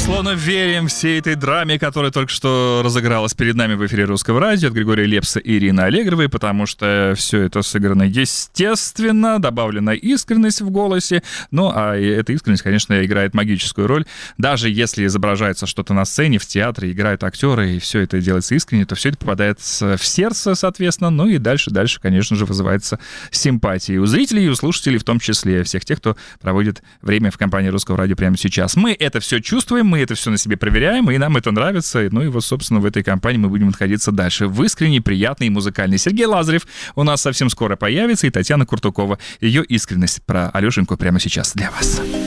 безусловно, верим всей этой драме, которая только что разыгралась перед нами в эфире Русского радио от Григория Лепса и Ирины Аллегровой, потому что все это сыграно естественно, добавлена искренность в голосе. Ну, а эта искренность, конечно, играет магическую роль. Даже если изображается что-то на сцене, в театре, играют актеры, и все это делается искренне, то все это попадает в сердце, соответственно, ну и дальше, конечно же, вызывается симпатия у зрителей и у слушателей, в том числе всех тех, кто проводит время в компании Русского радио прямо сейчас. Мы это все чувствуем, мы это все на себе проверяем, и нам это нравится. Ну и вот, собственно, в этой компании мы будем находиться дальше. В искренней, приятной и музыкальной. Сергей Лазарев у нас совсем скоро появится, и Татьяна Куртукова. Ее искренность про Алешеньку прямо сейчас для вас.